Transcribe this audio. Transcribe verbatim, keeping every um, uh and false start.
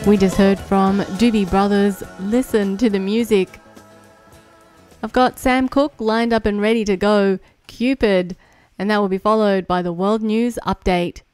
We just heard from Doobie Brothers, Listen to the Music. I've got Sam Cooke lined up and ready to go, Cupid, and that will be followed by the World News Update.